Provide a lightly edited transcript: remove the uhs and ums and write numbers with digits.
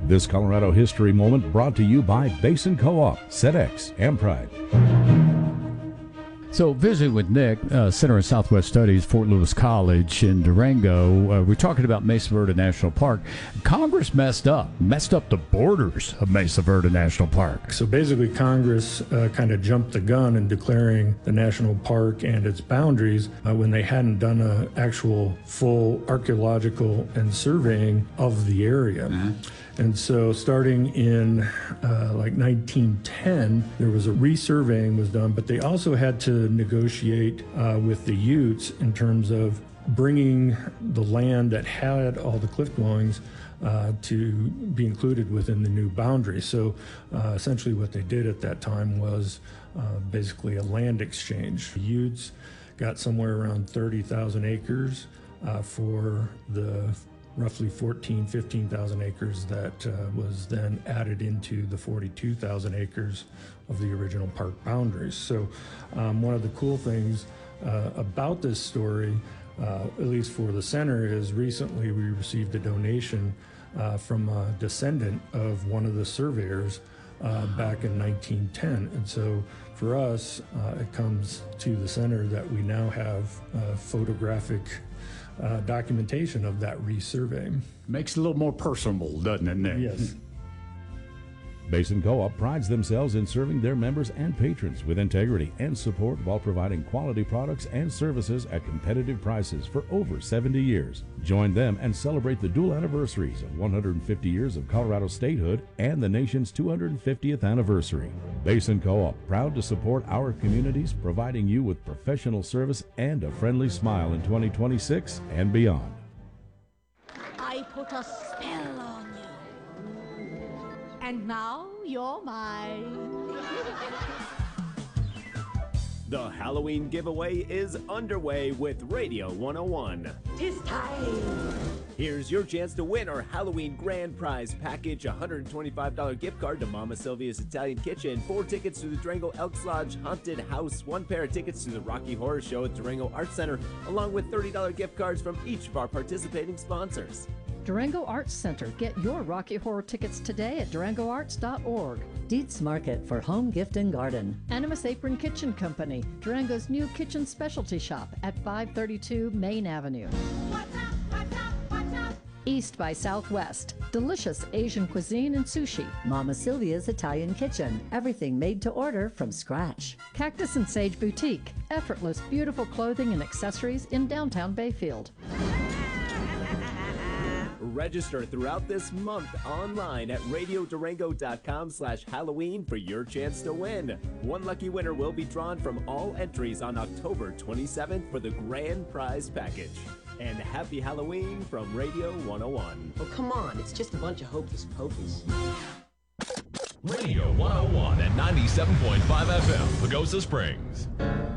This Colorado History Moment brought to you by Basin Co-op, SEDEX, and Pride. So, visiting with Nick, Center of Southwest Studies, Fort Lewis College in Durango, we're talking about Mesa Verde National Park. Congress messed up the borders of Mesa Verde National Park. So basically, Congress kind of jumped the gun in declaring the national park and its boundaries when they hadn't done an actual full archaeological and surveying of the area. And so starting in like 1910, there was a resurveying was done, but they also had to negotiate with the Utes in terms of bringing the land that had all the cliff dwellings to be included within the new boundary. So essentially what they did at that time was basically a land exchange. The Utes got somewhere around 30,000 acres for the roughly 15,000 acres that was then added into the 42,000 acres of the original park boundaries. So one of the cool things about this story, at least for the center, is recently we received a donation from a descendant of one of the surveyors back in 1910. And so for us, it comes to the center that we now have photographic documentation of that resurvey. Makes it a little more personable, doesn't it, Nick? Yes. Basin Co-op prides themselves in serving their members and patrons with integrity and support while providing quality products and services at competitive prices for over 70 years. Join them and celebrate the dual anniversaries of 150 years of Colorado statehood and the nation's 250th anniversary. Basin Co-op, proud to support our communities, providing you with professional service and a friendly smile in 2026 and beyond. I put a spell on you. And now you're mine. The Halloween giveaway is underway with Radio 101. 'Tis time. Here's your chance to win our Halloween grand prize package, a $125 gift card to Mama Sylvia's Italian Kitchen, 4 tickets to the Durango Elks Lodge Haunted House, 1 pair of tickets to the Rocky Horror Show at Durango Arts Center, along with $30 gift cards from each of our participating sponsors. Durango Arts Center. Get your Rocky Horror tickets today at durangoarts.org. Dietz Market for Home Gift and Garden. Animus Apron Kitchen Company, Durango's new kitchen specialty shop at 532 Main Avenue. East by Southwest. Delicious Asian cuisine and sushi. Mama Sylvia's Italian Kitchen. Everything made to order from scratch. Cactus and Sage Boutique. Effortless, beautiful clothing and accessories in downtown Bayfield. Register throughout this month online at radiodurango.com/Halloween for your chance to win. One lucky winner will be drawn from all entries on October 27th for the grand prize package. And happy Halloween from Radio 101. Oh, come on. It's just a bunch of hocus pocus. Radio 101 at 97.5 FM, Pagosa Springs.